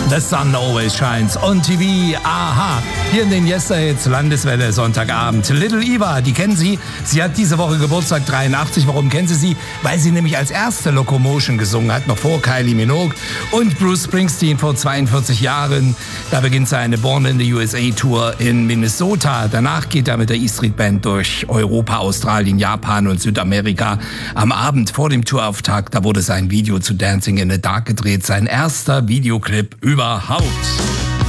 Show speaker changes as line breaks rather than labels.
The Sun Always Shines on TV. Aha. Hier in den Yesterhits, Landeswelle, Sonntagabend. Little Eva, die kennen Sie. Sie hat diese Woche Geburtstag, 83. Warum kennen Sie sie? Weil sie nämlich als erste Locomotion gesungen hat, noch vor Kylie Minogue und Bruce Springsteen vor 42 Jahren. Da beginnt seine Born in the USA Tour in Minnesota. Danach geht er mit der E-Street Band durch Europa, Australien, Japan und Südamerika. Am Abend vor dem Tourauftakt, da wurde sein Video zu Dancing in the Dark gedreht. Sein erster Videoclip überhaupt.